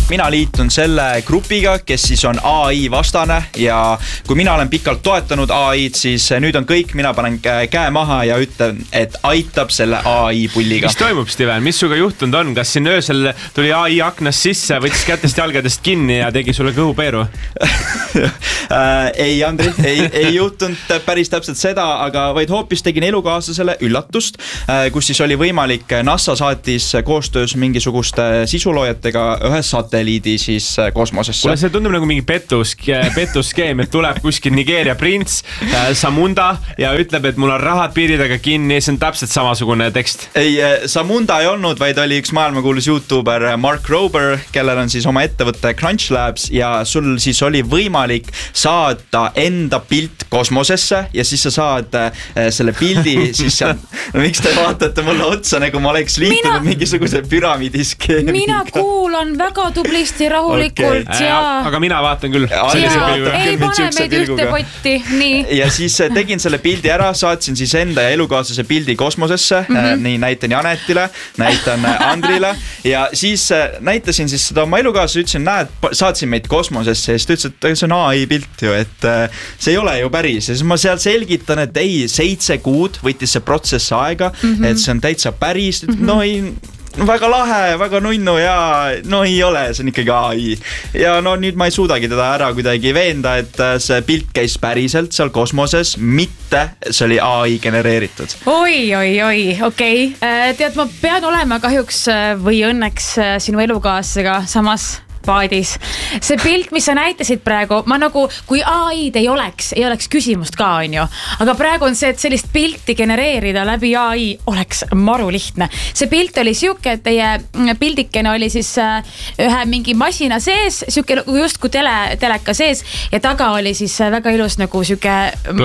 mina liitun selle grupiga, kes siis on AI vastane ja kui mina olen pikalt toetanud AI-d, siis nüüd on kõik, mina panen käe maha ja ütlen, et aitab selle AI pulliga. Mis toimub, Steven? Mis suga juhtunud on? Kas siin öösel tuli AI aknast sisse, võttis kätest jalgadest kinni ja tegi sulle kõhupeeru? Ei, Andri, ei juhtunud päris täpselt seda, aga vaid hoopis tegin elukaaslasele üllatust, kus siis oli võimalik, NASA saatis koostöös mingisuguste sisuloojatega ühe satelliidi siis kosmosesse. Kuule, see tundub nagu mingi petusskeem, et tuleb kuskil Nigeeria prints Samunda ja ütleb, et mul on rahad piiri taga kinni, see on täpselt samasugune tekst. Ei, Samunda ei olnud, vaid oli üks maailmakuulus YouTuber Mark Rober, kellel on siis oma ettevõtte Crunch Labs ja sul siis oli võimalik saada enda pilt kosmosesse ja siis sa saad selle pildi siis seal, no miks te vaatate mulle otsa, nagu ma oleks liitunud mingisuguse püramiidiskeemiga. Mina kuulan väga tublisti rahulikult ja... Aga mina vaatan küll. Ei pane meid ühte potti, nii. Ja siis tegin selle pildi ära, saatsin siis enda ja elukaaslase pildi kosmosesse, nii näitan Janetile, näitan Andrile ja siis näitasin siis seda oma elukaaslase, ütlesin, näed, saatsin meid kosmosesse ja siis ta ütles, et see on AI pilt ju, et see ei ole ju päris ja siis ma seal selgitan, et ei, 7 kuud võttis see protsess aega, et see on täitsa päris, no ei, väga lahe, väga nunnu ja no ei ole, see on ikkagi AI ja no nüüd ma ei suudagi teda ära kuidagi veenda, et see pilt käis päriselt seal kosmoses, mitte see oli AI genereeritud. Oi, okei. Tead, ma pean olema kahjuks või õnneks sinu elukaaslasega samas paadis. See pilt, mis sa näitasid praegu, ma nagu, kui AI-d ei oleks küsimust ka, on ju. Aga praegu on see, et sellist pilti genereerida läbi AI oleks maru lihtne. See pilt oli siuke, et teie pildikene oli siis ühe mingi masina sees, siuke just kui teleka sees ja taga oli siis väga ilus nagu siuke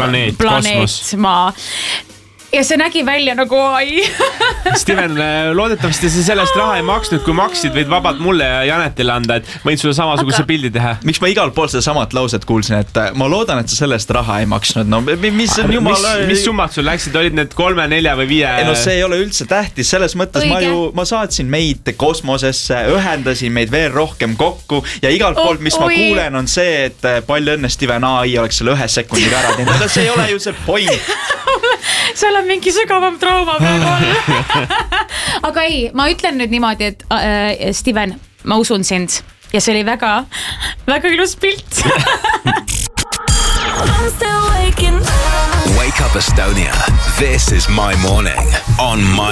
planeet maa. Ja see nägi välja nagu AI. Steven, loodetavasti sa sellest raha ei maksnud, kui maksid, võid vabalt mulle ja Janetile anda, et võin sulle samasuguse pildi teha. Miks ma igal pool seda samat lauset kuulsin, et ma loodan, et sa sellest raha ei maksnud. No, mis on jumala... Mis summad sul läksid? Olid need 3, 4 või 5? No see ei ole üldse tähtis. Selles mõttes ma saatsin meid kosmosesse, ühendasin meid veel rohkem kokku ja igalt poolt, mis ma kuulen, on see, et palju õnne Steven AI oleks selle 1 sekundiga ära teinud. See ei ole ju see point. Seal on mingi sügavam trauma praegu. Aga ei, ma ütlen nüüd niimoodi, et Steven, ma usun sind ja see oli väga, väga ilus pilt. Wake up Estonia. This is My Morning on My